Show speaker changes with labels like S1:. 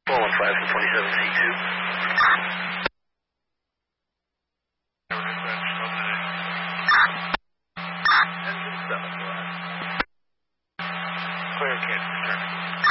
S1: 415 from 27C2. Engine 7, go ahead. Clear, Kansas, returning.